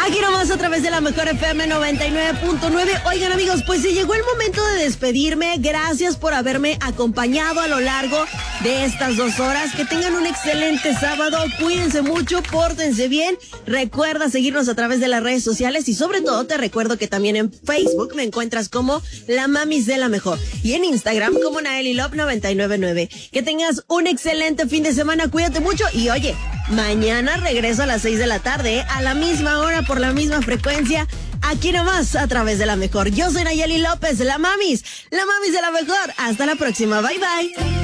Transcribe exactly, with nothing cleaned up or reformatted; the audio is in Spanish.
Aquí nomás a través de la Mejor F M noventa y nueve punto nueve. Oigan, amigos, pues se llegó el momento de despedirme. Gracias por haberme acompañado a lo largo de estas dos horas. Que tengan un excelente sábado. Cuídense mucho, pórtense bien. Recuerda seguirnos a través de las redes sociales y sobre todo te recuerdo que también en Facebook me encuentras como La Mamis de la Mejor y en Instagram como Naeli Love noventa y nueve nueve. Que tengas un excelente fin de semana. Cuídate mucho y oye, mañana regreso a las seis de la tarde, ¿eh? A la misma hora, por la misma frecuencia, aquí nomás a través de la Mejor. Yo soy Nayeli López, la Mamis, la Mamis de la Mejor. Hasta la próxima, bye bye.